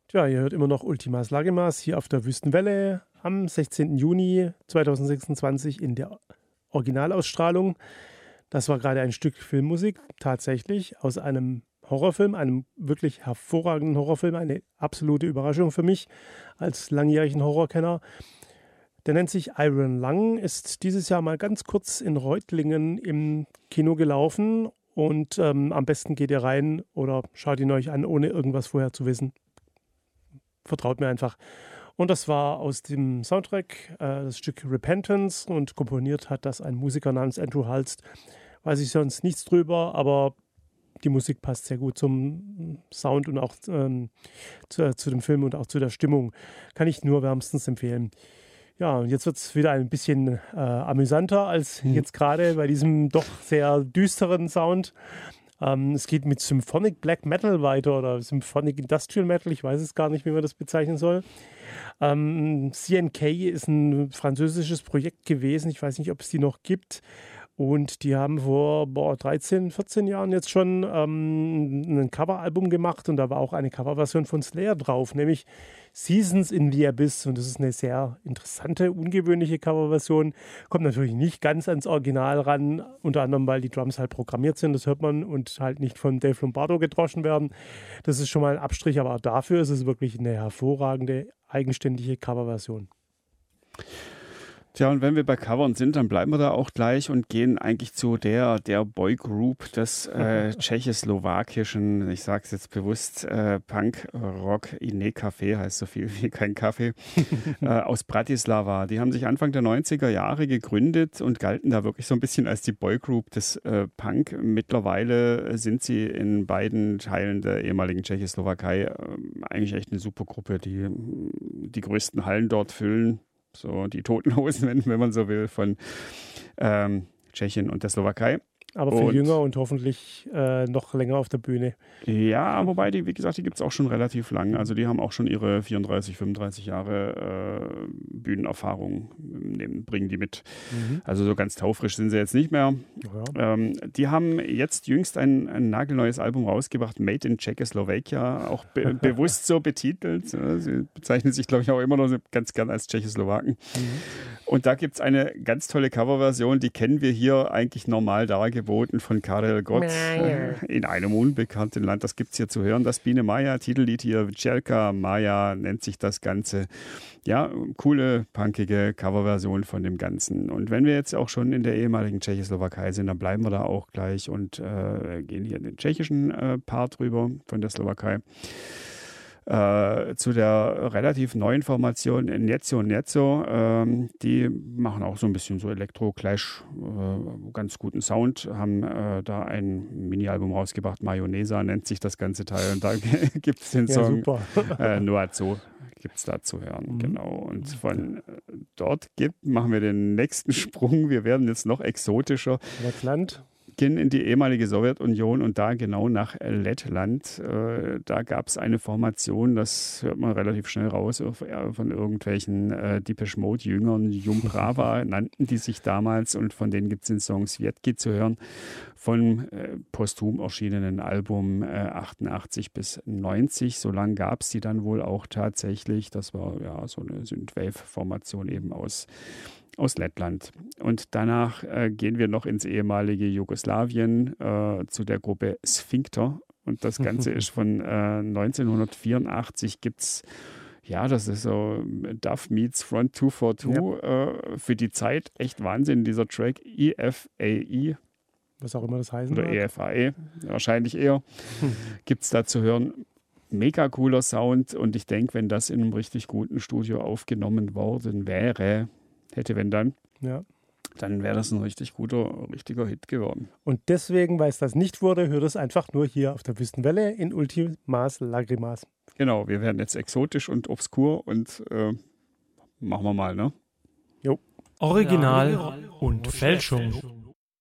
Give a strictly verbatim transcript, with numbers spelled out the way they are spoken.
Tja, ihr hört immer noch Ultimas Lagimas hier auf der Wüstenwelle am sechzehnten Juni zweitausendsechsundzwanzig in der Originalausstrahlung. Das war gerade ein Stück Filmmusik, tatsächlich, aus einem Horrorfilm, einem wirklich hervorragenden Horrorfilm, eine absolute Überraschung für mich als langjährigen Horrorkenner. Der nennt sich Iron Lung, ist dieses Jahr mal ganz kurz in Reutlingen im Kino gelaufen und ähm, am besten geht ihr rein oder schaut ihn euch an, ohne irgendwas vorher zu wissen. Vertraut mir einfach. Und das war aus dem Soundtrack äh, das Stück Repentance und komponiert hat das ein Musiker namens Andrew Halst. Weiß ich sonst nichts drüber, aber die Musik passt sehr gut zum Sound und auch ähm, zu, zu dem Film und auch zu der Stimmung. Kann ich nur wärmstens empfehlen. Ja, und jetzt wird es wieder ein bisschen äh, amüsanter als hm. jetzt gerade bei diesem doch sehr düsteren Sound. Ähm, es geht mit Symphonic Black Metal weiter oder Symphonic Industrial Metal, ich weiß es gar nicht, wie man das bezeichnen soll. Ähm, C N K ist ein französisches Projekt gewesen, ich weiß nicht, ob es die noch gibt. Und die haben vor boah, dreizehn, vierzehn Jahren jetzt schon ähm, ein Coveralbum gemacht und da war auch eine Coverversion von Slayer drauf, nämlich Seasons in the Abyss. Und das ist eine sehr interessante, ungewöhnliche Coverversion. Kommt natürlich nicht ganz ans Original ran, unter anderem, weil die Drums halt programmiert sind, das hört man, und halt nicht von Dave Lombardo gedroschen werden. Das ist schon mal ein Abstrich, aber auch dafür ist es wirklich eine hervorragende, eigenständige Coverversion. Tja, und wenn wir bei Covern sind, dann bleiben wir da auch gleich und gehen eigentlich zu der, der Boygroup des äh, tschechoslowakischen, ich sage es jetzt bewusst, äh, Punk-Rock, Ine Café, heißt so viel wie kein Kaffee, äh, aus Bratislava. Die haben sich Anfang der neunziger Jahre gegründet und galten da wirklich so ein bisschen als die Boygroup des äh, Punk. Mittlerweile sind sie in beiden Teilen der ehemaligen Tschechoslowakei äh, eigentlich echt eine super Gruppe, die die größten Hallen dort füllen. So die Toten Hosen, wenn, wenn man so will, von ähm, Tschechien und der Slowakei. Aber viel und, jünger und hoffentlich äh, noch länger auf der Bühne. Ja, wobei, die, wie gesagt, die gibt es auch schon relativ lang. Also die haben auch schon ihre vierunddreißig, fünfunddreißig Jahre äh, Bühnenerfahrung, nehmen, bringen die mit. Mhm. Also so ganz taufrisch sind sie jetzt nicht mehr. Ja. Ähm, die haben jetzt jüngst ein, ein nagelneues Album rausgebracht, Made in Czechoslovakia, auch be- bewusst so betitelt. Sie bezeichnen sich, glaube ich, auch immer noch ganz gern als Tschechoslowaken. Mhm. Und da gibt es eine ganz tolle Coverversion, die kennen wir hier eigentlich normal dargeboten von Karel Gott äh, in einem unbekannten Land. Das gibt es hier zu hören. Das Biene Maya, Titellied hier, Včelka Maya nennt sich das Ganze. Ja, coole, punkige Coverversion von dem Ganzen. Und wenn wir jetzt auch schon in der ehemaligen Tschechoslowakei sind, dann bleiben wir da auch gleich und äh, gehen hier in den tschechischen äh, Part rüber von der Slowakei. Äh, zu der relativ neuen Formation Netzo Netzo. Ähm, die machen auch so ein bisschen so Elektro-Clash, äh, ganz guten Sound, haben äh, da ein Mini-Album rausgebracht, Mayonesa nennt sich das ganze Teil, und da gibt es den ja, Song super. äh, Noazo gibt es da zu hören. Mhm. Genau. Und von äh, dort gibt, machen wir den nächsten Sprung. Wir werden jetzt noch exotischer. Das Land? Gehen in die ehemalige Sowjetunion und da genau nach Lettland. Äh, da gab es eine Formation, das hört man relativ schnell raus, von irgendwelchen äh, Depeche Mode-Jüngern. Jumbrava nannten die sich damals, und von denen gibt es den Song Svietki zu hören, vom äh, posthum erschienenen Album äh, achtundachtzig bis neunzig. So lange gab es die dann wohl auch tatsächlich. Das war ja so eine Synthwave-Formation eben aus aus Lettland. Und danach äh, gehen wir noch ins ehemalige Jugoslawien äh, zu der Gruppe Sphincter. Und das Ganze ist von äh, neunzehnhundertvierundachtzig, gibt es, ja, das ist so Duff meets Front zwei vier zwei, ja. äh, für die Zeit echt Wahnsinn, dieser Track E F A E. Was auch immer das heißen Oder mag. E F A E, wahrscheinlich eher. Gibt es da zu hören. Mega cooler Sound, und ich denke, wenn das in einem richtig guten Studio aufgenommen worden wäre, hätte wenn dann, ja. dann wäre das ein richtig guter, richtiger Hit geworden. Und deswegen, weil es das nicht wurde, hört es einfach nur hier auf der Wüstenwelle in Ultimas Lagrimas. Genau, wir werden jetzt exotisch und obskur und äh, machen wir mal, ne? Jo. Original und Fälschung.